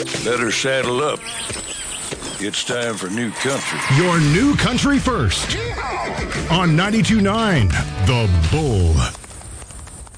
Better saddle up. It's time for New Country. Your new country first. On 92.9 The Bull.